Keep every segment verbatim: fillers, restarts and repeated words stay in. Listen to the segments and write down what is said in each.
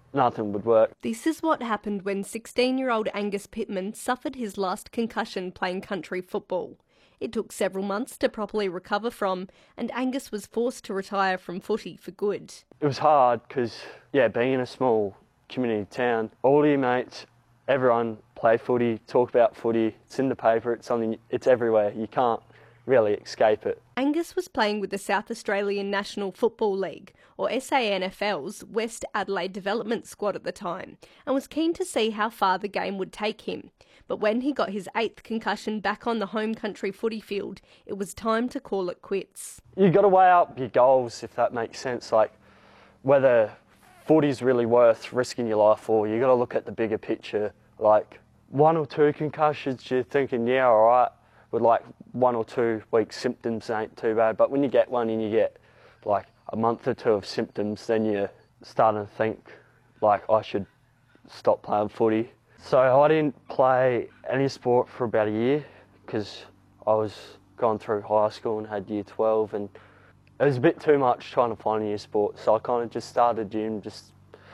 nothing would work. This is what happened when sixteen-year-old Angus Pittman suffered his last concussion playing country football. It took several months to properly recover from, and Angus was forced to retire from footy for good. It was hard because, yeah, being in a small community town, all your mates, everyone play footy, talk about footy, it's in the paper, it's something, it's everywhere, you can't really escape it. Angus was playing with the South Australian National Football League, or S A N F L's West Adelaide Development Squad at the time, and was keen to see how far the game would take him. But when he got his eighth concussion back on the home country footy field, it was time to call it quits. You've got to weigh up your goals, if that makes sense, like whether footy's really worth risking your life for. You've got to look at the bigger picture, like one or two concussions, you're thinking, yeah, all right, with like one or two weeks symptoms ain't too bad, but when you get one and you get like a month or two of symptoms, then you're starting to think like I should stop playing footy. So I didn't play any sport for about a year because I was going through high school and had year twelve, and it was a bit too much trying to find a new sport, so I kind of just started gym, just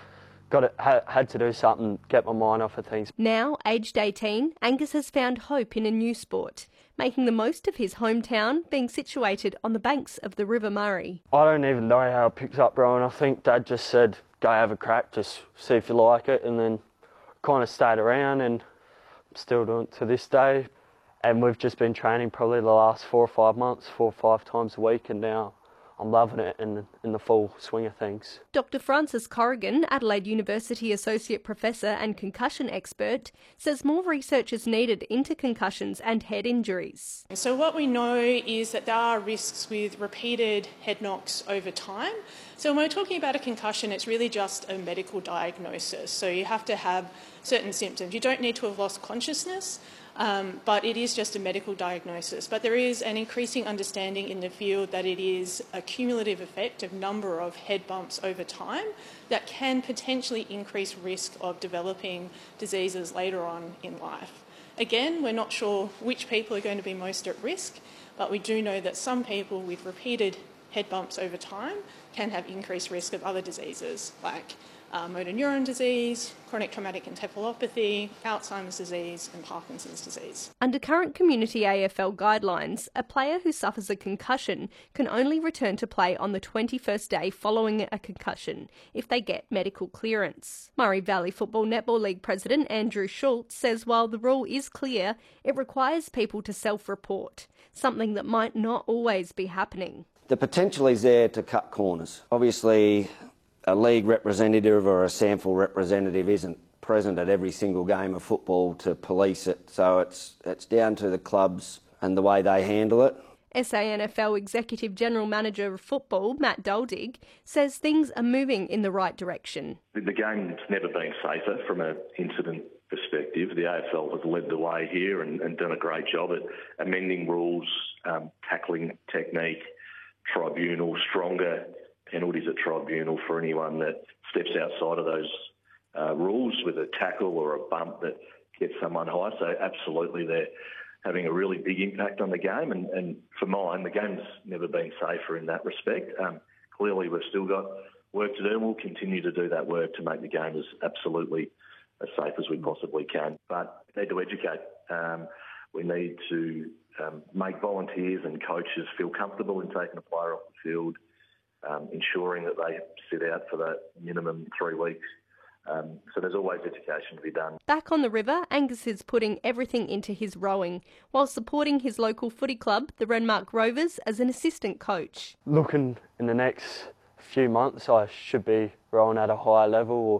got it, had to do something, get my mind off of things. Now, aged eighteen, Angus has found hope in a new sport, making the most of his hometown being situated on the banks of the River Murray. I don't even know how it picks up, bro, and I think Dad just said, go have a crack, just see if you like it, and then kind of stayed around and still doing it to this day. And we've just been training probably the last four or five months, four or five times a week, and now I'm loving it in, in the full swing of things. Doctor Francis Corrigan, Adelaide University Associate Professor and concussion expert, says more research is needed into concussions and head injuries. So what we know is that there are risks with repeated head knocks over time. So when we're talking about a concussion, it's really just a medical diagnosis. So you have to have certain symptoms. You don't need to have lost consciousness, Um, but it is just a medical diagnosis. But there is an increasing understanding in the field that it is a cumulative effect of number of head bumps over time that can potentially increase risk of developing diseases later on in life. Again, we're not sure which people are going to be most at risk, but we do know that some people with repeated head bumps over time can have increased risk of other diseases like Uh, motor neuron disease, chronic traumatic encephalopathy, Alzheimer's disease and Parkinson's disease. Under current community A F L guidelines, a player who suffers a concussion can only return to play on the twenty-first day following a concussion if they get medical clearance. Murray Valley Football Netball League President Andrew Schultz says while the rule is clear, it requires people to self-report, something that might not always be happening. The potential is there to cut corners. Obviously, a league representative or a SANFL representative isn't present at every single game of football to police it, so it's it's down to the clubs and the way they handle it. S A N F L Executive General Manager of Football, Matt Duldig, says things are moving in the right direction. The game's never been safer from an incident perspective. The A F L has led the way here and, and done a great job at amending rules, um, tackling technique, tribunal, stronger penalties at tribunal for anyone that steps outside of those uh, rules with a tackle or a bump that gets someone high. So absolutely they're having a really big impact on the game. And, and for mine, the game's never been safer in that respect. Um, clearly we've still got work to do and we'll continue to do that work to make the game as absolutely as safe as we possibly can. But we need to educate. Um, we need to um, make volunteers and coaches feel comfortable in taking a player off the field, Um, ensuring that they sit out for that minimum three weeks. Um, so there's always education to be done. Back on the river, Angus is putting everything into his rowing, while supporting his local footy club, the Renmark Rovers, as an assistant coach. Looking in the next few months, I should be rowing at a higher level, or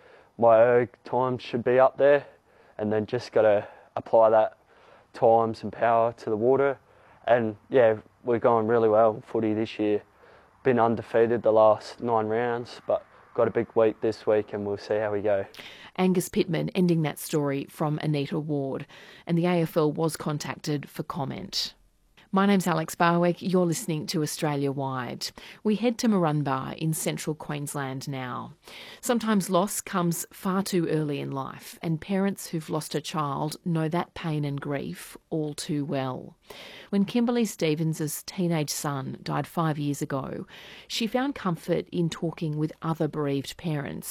my erg times should be up there, and then just got to apply that times and power to the water. And yeah, we're going really well in footy this year. Been undefeated the last nine rounds, but got a big week this week and we'll see how we go. Angus Pittman ending that story from Anita Ward, and the A F L was contacted for comment. My name's Alex Barwick, you're listening to Australia Wide. We head to Murrumba in central Queensland now. Sometimes loss comes far too early in life, and parents who've lost a child know that pain and grief all too well. When Kimberly Stevens' teenage son died five years ago, she found comfort in talking with other bereaved parents.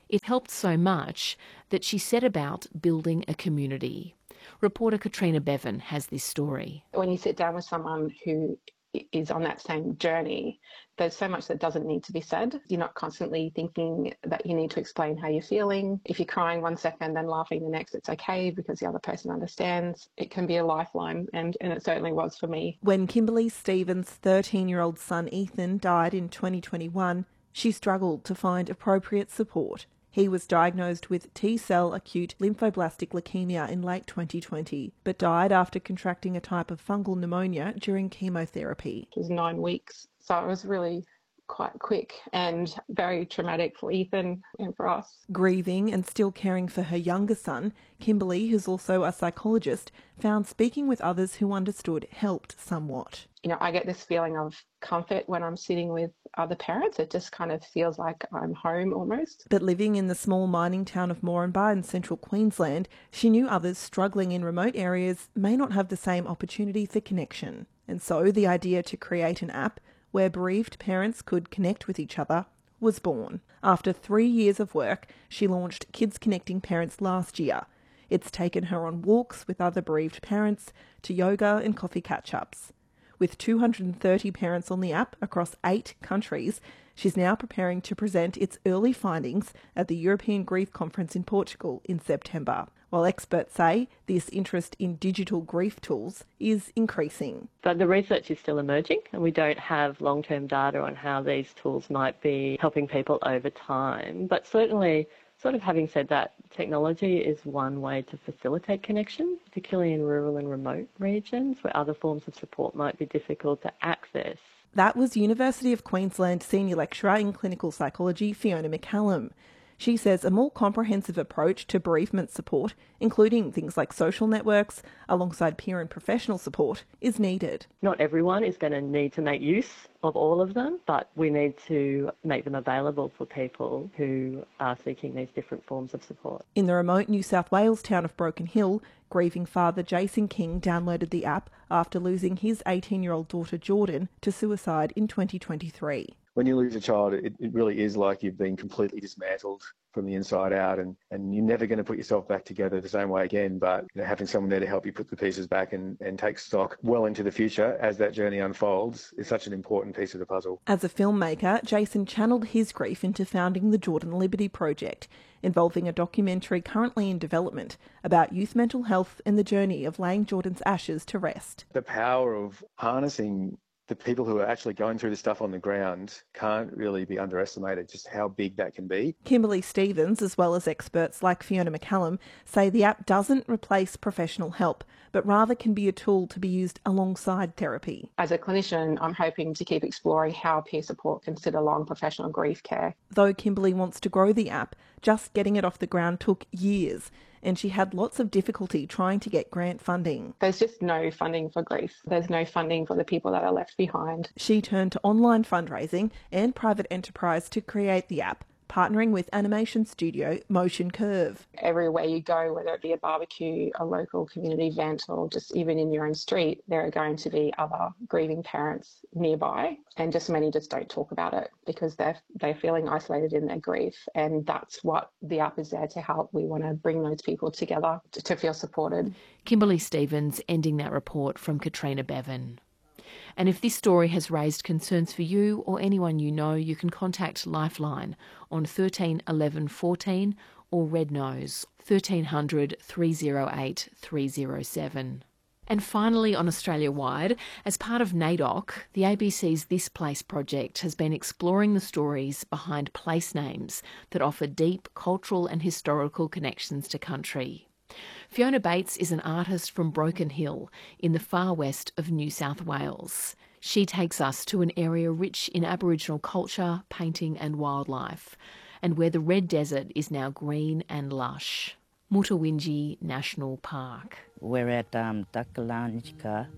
It helped so much that she set about building a community. Reporter Katrina Bevan has this story. When you sit down with someone who is on that same journey, there's so much that doesn't need to be said. You're not constantly thinking that you need to explain how you're feeling. If you're crying one second and laughing the next, it's okay because the other person understands. It can be a lifeline, and, and it certainly was for me. When Kimberly Stevens' thirteen-year-old son Ethan died in twenty twenty-one, she struggled to find appropriate support. He was diagnosed with T-cell acute lymphoblastic leukemia in late twenty twenty, but died after contracting a type of fungal pneumonia during chemotherapy. It was nine weeks, so it was really quite quick and very traumatic for Ethan and for us. Grieving and still caring for her younger son, Kimberly, who's also a psychologist, found speaking with others who understood helped somewhat. You know, I get this feeling of comfort when I'm sitting with other parents. It just kind of feels like I'm home almost. But living in the small mining town of Moranbah in central Queensland, she knew others struggling in remote areas may not have the same opportunity for connection. And so the idea to create an app where bereaved parents could connect with each other was born. After three years of work, she launched Kids Connecting Parents last year. It's taken her on walks with other bereaved parents, to yoga and coffee catch-ups. With two hundred thirty parents on the app across eight countries, she's now preparing to present its early findings at the European Grief Conference in Portugal in September. While experts say this interest in digital grief tools is increasing. But the research is still emerging, and we don't have long-term data on how these tools might be helping people over time. But certainly, sort of having said that, technology is one way to facilitate connection, particularly in rural and remote regions where other forms of support might be difficult to access. That was University of Queensland Senior Lecturer in Clinical Psychology Fiona McCallum. She says a more comprehensive approach to bereavement support, including things like social networks, alongside peer and professional support, is needed. Not everyone is going to need to make use of all of them, but we need to make them available for people who are seeking these different forms of support. In the remote New South Wales town of Broken Hill, grieving father Jason King downloaded the app after losing his eighteen-year-old daughter Jordan to suicide in twenty twenty-three. When you lose a child, it, it really is like you've been completely dismantled from the inside out, and, and you're never going to put yourself back together the same way again. But you know, having someone there to help you put the pieces back and, and take stock well into the future as that journey unfolds is such an important piece of the puzzle. As a filmmaker, Jason channeled his grief into founding the Jordan Liberty Project, involving a documentary currently in development about youth mental health and the journey of laying Jordan's ashes to rest. The power of harnessing the people who are actually going through the stuff on the ground can't really be underestimated, just how big that can be. Kimberly Stevens, as well as experts like Fiona McCallum, say the app doesn't replace professional help, but rather can be a tool to be used alongside therapy. As a clinician, I'm hoping to keep exploring how peer support can sit along professional grief care. Though Kimberly wants to grow the app, just getting it off the ground took years, and she had lots of difficulty trying to get grant funding. There's just no funding for grief. There's no funding for the people that are left behind. She turned to online fundraising and private enterprise to create the app, partnering with animation studio Motion Curve. Everywhere you go, whether it be a barbecue, a local community event, or just even in your own street, there are going to be other grieving parents nearby, and just many just don't talk about it because they're they're feeling isolated in their grief, and that's what the app is there to help. We want to bring those people together to, to feel supported. Kimberly Stevens ending that report from Katrina Bevan. And if this story has raised concerns for you or anyone you know, you can contact Lifeline on thirteen eleven fourteen or Red Nose thirteen hundred three oh eight three oh seven. And finally, on Australia-wide, as part of NAIDOC, the A B C's This Place project has been exploring the stories behind place names that offer deep cultural and historical connections to country. Fiona Bates is an artist from Broken Hill in the far west of New South Wales. She takes us to an area rich in Aboriginal culture, painting and wildlife, and where the Red Desert is now green and lush. Mutawinji National Park. We're at um, Takalanjika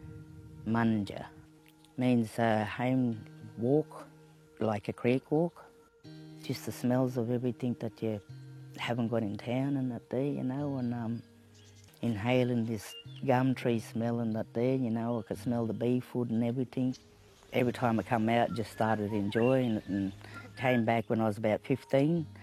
Manja. Means a home walk, like a creek walk. Just the smells of everything that you haven't got in town and that there, you know, and um, inhaling this gum tree smell and that there, you know, I could smell the bee food and everything. Every time I come out, just started enjoying it, and came back when I was about fifteen.